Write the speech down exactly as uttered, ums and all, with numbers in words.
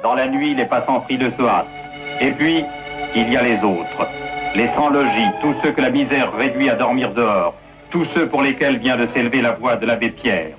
Dans la nuit, les passants frileux se hâtent. Et puis, il y a les autres. Les sans-logis, tous ceux que la misère réduit à dormir dehors. Tous ceux pour lesquels vient de s'élever la voix de l'abbé Pierre.